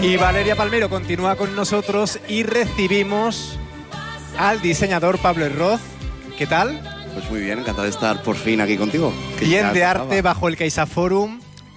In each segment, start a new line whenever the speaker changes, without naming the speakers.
Y Valeria Palmero continúa con nosotros y recibimos al diseñador Pablo Herroz. ¿Qué tal?
Pues muy bien, encantado de estar por fin aquí contigo.
Bien de arte bajo el CaixaForum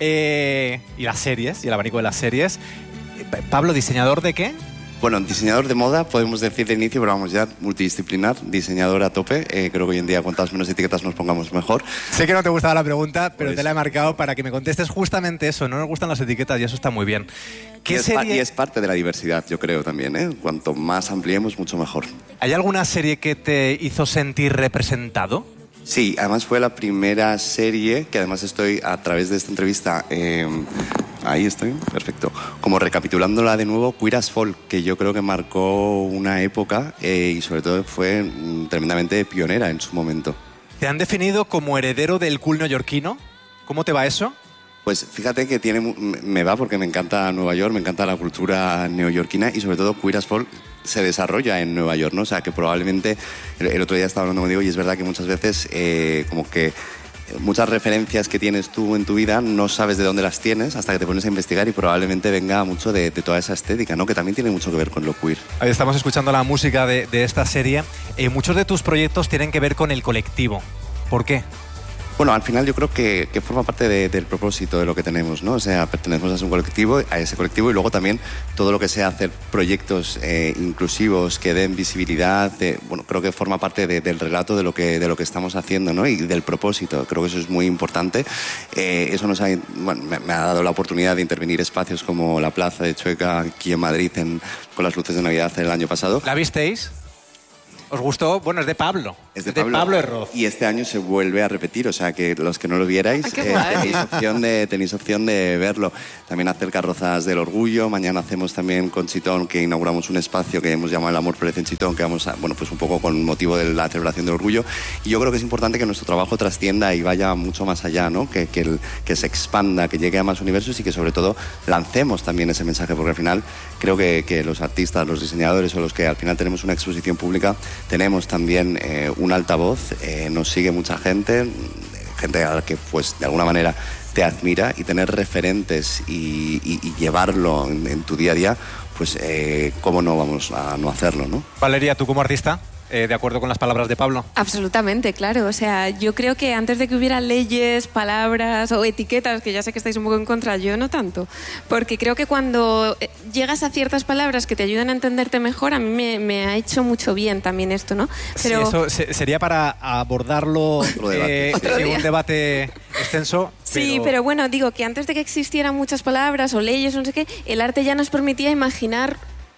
y las series, y el abanico de las series. Pablo, ¿diseñador de qué?
Bueno, diseñador de moda, podemos decir de inicio, pero vamos ya, multidisciplinar, diseñador a tope. Creo que hoy en día cuantas menos etiquetas nos pongamos mejor.
Sé que no te gustaba la pregunta, pero te la he marcado para que me contestes justamente eso. No nos gustan las etiquetas y eso está muy bien.
¿Qué serie? Y es parte de la diversidad, yo creo también, ¿eh? Cuanto más ampliemos, mucho mejor.
¿Hay alguna serie que te hizo sentir representado?
Sí, además fue la primera serie que además estoy a través de esta entrevista... Ahí estoy, perfecto. Como recapitulándola de nuevo, Queer as Folk, que yo creo que marcó una época y sobre todo fue tremendamente pionera en su momento.
¿Te han definido como heredero del cool neoyorquino? ¿Cómo te va eso?
Pues fíjate que me va porque me encanta Nueva York, me encanta la cultura neoyorquina y sobre todo Queer as Folk se desarrolla en Nueva York, ¿no? O sea, que probablemente el otro día estaba hablando contigo y es verdad que muchas veces como que muchas referencias que tienes tú en tu vida no sabes de dónde las tienes hasta que te pones a investigar y probablemente venga mucho de toda esa estética, ¿no? Que también tiene mucho que ver con lo queer.
Ahí estamos escuchando la música de esta serie. Muchos de tus proyectos tienen que ver con el colectivo. ¿Por qué?
Bueno, al final yo creo que forma parte del propósito de lo que tenemos, ¿no? O sea, pertenecemos a un colectivo, a ese colectivo y luego también todo lo que sea hacer proyectos inclusivos que den visibilidad, bueno, creo que forma parte del relato de lo que estamos haciendo, ¿no? Y del propósito, creo que eso es muy importante. Eso me ha dado la oportunidad de intervenir espacios como la Plaza de Chueca aquí en Madrid con las luces de Navidad el año pasado.
¿La visteis? ¿Os gustó? Bueno, es de Pablo.
Es de Pablo Herroz. Y este año se vuelve a repetir, o sea que los que no lo vierais tenéis opción de verlo. También hacer carrozas del orgullo. Mañana hacemos también con Chitón, que inauguramos un espacio que hemos llamado El amor florece en Chitón, que vamos a, bueno, pues un poco con motivo de la celebración del orgullo. Y yo creo que es importante que nuestro trabajo trascienda y vaya mucho más allá, ¿no? Que se expanda, que llegue a más universos y que sobre todo lancemos también ese mensaje, porque al final creo que los artistas, los diseñadores o los que al final tenemos una exposición pública, tenemos también un altavoz, nos sigue mucha gente a la que pues de alguna manera te admira y tener referentes y llevarlo en tu día a día, pues cómo no vamos a no hacerlo, ¿no?
Valeria, ¿tú como artista? ¿De acuerdo con las palabras de Pablo?
Absolutamente, claro. O sea, yo creo que antes de que hubiera leyes, palabras o etiquetas, que ya sé que estáis un poco en contra, yo no tanto, porque creo que cuando llegas a ciertas palabras que te ayudan a entenderte mejor, a mí me ha hecho mucho bien también esto, ¿no?
Pero sí, eso sería para abordarlo en un debate extenso.
Sí, pero bueno, digo que antes de que existieran muchas palabras o leyes o no sé qué, el arte ya nos permitía imaginar.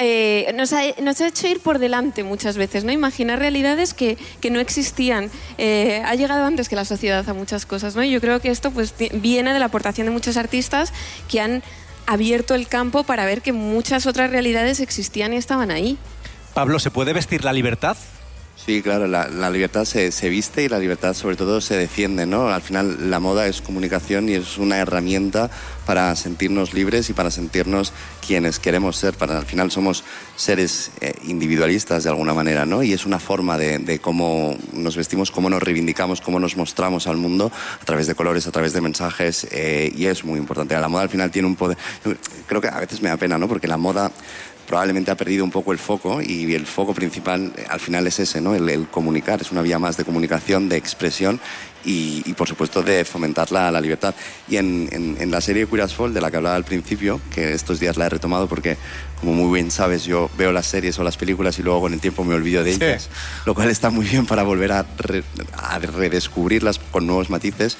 Nos ha hecho ir por delante muchas veces, ¿no? Imaginar realidades que no existían. Ha llegado antes que la sociedad a muchas cosas, ¿no? Y yo creo que esto pues viene de la aportación de muchos artistas que han abierto el campo para ver que muchas otras realidades existían y estaban ahí.
Pablo, ¿se puede vestir la libertad?
Sí, claro, la libertad se viste y la libertad sobre todo se defiende, ¿no? Al final la moda es comunicación y es una herramienta para sentirnos libres y para sentirnos quienes queremos ser. Al final somos seres individualistas de alguna manera, ¿no? Y es una forma de cómo nos vestimos, cómo nos reivindicamos, cómo nos mostramos al mundo a través de colores, a través de mensajes y es muy importante. La moda al final tiene un poder... Creo que a veces me da pena, ¿no? Porque la moda probablemente ha perdido un poco el foco y el foco principal al final es ese, ¿no? El comunicar, es una vía más de comunicación, de expresión y por supuesto de fomentar la libertad. Y en la serie Queer as Folk, de la que hablaba al principio, que estos días la he retomado porque, como muy bien sabes, yo veo las series o las películas y luego con el tiempo me olvido de ellas, sí. Lo cual está muy bien para volver a redescubrirlas con nuevos matices.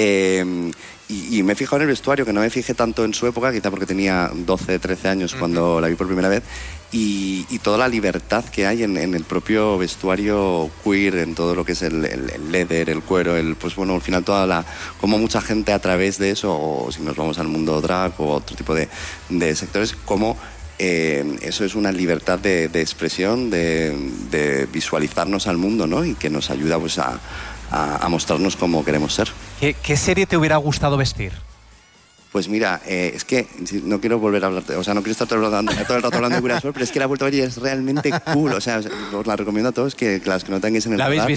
Y me he fijado en el vestuario, que no me fijé tanto en su época, quizá porque tenía 12, 13 años cuando la vi por primera vez, y toda la libertad que hay en el propio vestuario queer, en todo lo que es el leather, el cuero, pues bueno, al final como mucha gente a través de eso, o si nos vamos al mundo drag o otro tipo de sectores, como eso es una libertad de expresión, de visualizarnos al mundo, ¿no? Y que nos ayuda pues a mostrarnos cómo queremos ser.
¿Qué serie te hubiera gustado vestir?
Pues mira, es que no quiero volver a hablar, o sea, no quiero estar todo el rato hablando de Queer as Folk, pero es que la he vuelto a ver y es realmente cool, o sea, os la recomiendo a todos que las que no tengáis en el
¿La habéis
radar.
visto?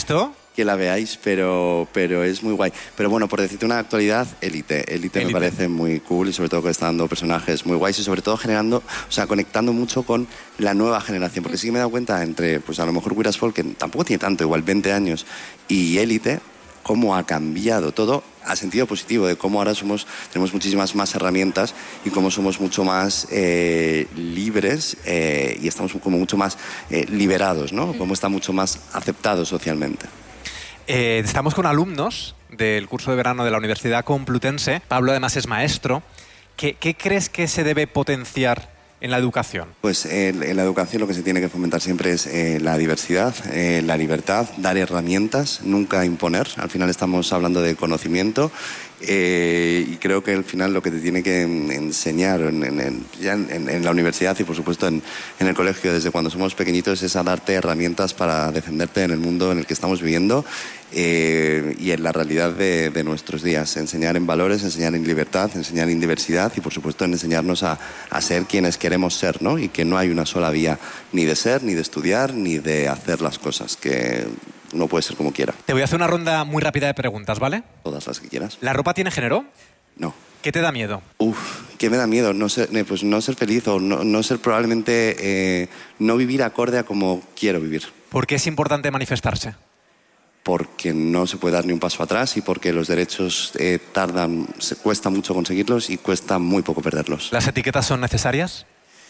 que la veáis, pero es muy guay. Pero bueno, por decirte una actualidad, Élite me parece muy cool y sobre todo que está dando personajes muy guays y sobre todo conectando mucho con la nueva generación, porque sí que me he dado cuenta entre, pues a lo mejor Queer as Folk, que tampoco tiene tanto, igual 20 años, y Élite, cómo ha cambiado todo a sentido positivo, de cómo ahora tenemos muchísimas más herramientas y cómo somos mucho más libres y estamos como mucho más liberados, ¿no? Cómo está mucho más aceptado socialmente.
Estamos con alumnos del curso de verano de la Universidad Complutense. Pablo además es maestro. ¿Qué crees que se debe potenciar en la educación? Pues
en la educación lo que se tiene que fomentar siempre es la diversidad, la libertad, dar herramientas, nunca imponer. Al final estamos hablando de conocimiento y creo que al final lo que te tiene que enseñar en la universidad y por supuesto en el colegio desde cuando somos pequeñitos es a darte herramientas para defenderte en el mundo en el que estamos viviendo y en la realidad de nuestros días. Enseñar en valores, enseñar en libertad, enseñar en diversidad y por supuesto en enseñarnos a ser quienes queremos ser, ¿no? Y que no hay una sola vía ni de ser, ni de estudiar, ni de hacer las cosas, que uno puede ser como quiera.
Te voy a hacer una ronda muy rápida de preguntas, ¿vale?
Todas las que quieras.
¿La ropa tiene género?
No.
¿Qué te da miedo?
¿Qué me da miedo? No ser feliz o no ser probablemente, no vivir acorde a como quiero vivir.
¿Por qué es importante manifestarse?
Porque no se puede dar ni un paso atrás y porque los derechos cuesta mucho conseguirlos y cuesta muy poco perderlos.
¿Las etiquetas son necesarias?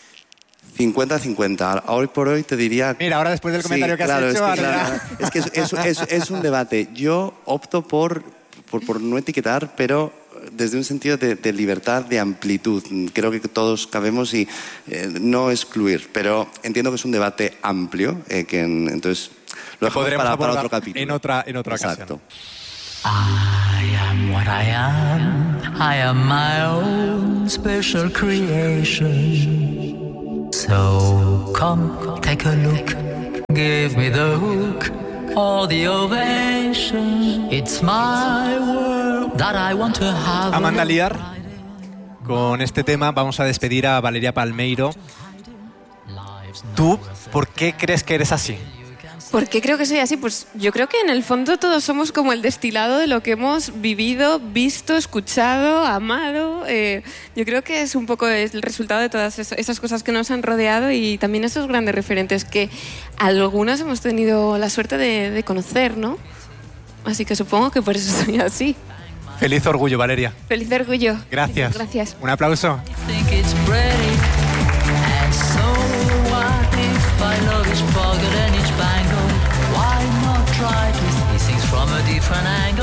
50-50. Hoy por hoy te diría...
Mira, ahora después del comentario que has hecho...
Es un debate. Yo opto por no etiquetar, pero desde un sentido de libertad, de amplitud. Creo que todos cabemos y no excluir, pero entiendo que es un debate amplio, entonces lo dejamos para otro capítulo.
En otra
Exacto.
ocasión.
I am what I am. I am my own special creation. So come, take a look. Give me the hook or the ovation. It's my world that I want to have.
Amanda Liar, con este tema vamos a despedir a Valeria Palmeiro. ¿Tú por qué crees que eres así?
¿Por qué creo que soy así? Pues yo creo que en el fondo todos somos como el destilado de lo que hemos vivido, visto, escuchado, amado. Yo creo que es un poco el resultado de todas esas cosas que nos han rodeado y también esos grandes referentes que algunos hemos tenido la suerte de conocer, ¿no? Así que supongo que por eso soy así.
Feliz orgullo, Valeria.
Feliz orgullo.
Gracias.
Gracias.
Un aplauso.
Try to see things from a different angle.